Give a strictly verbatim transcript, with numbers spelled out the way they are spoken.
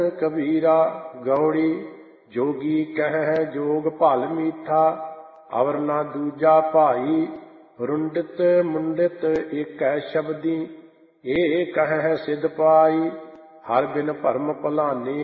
कबीरा गौड़ी जोगी कह जोग भल मीठा, अवर ना दूजा भाई रुंडित मुंडित एक शब्दी, ए कह सिद्ध पाई हर बिन भरम भुलाने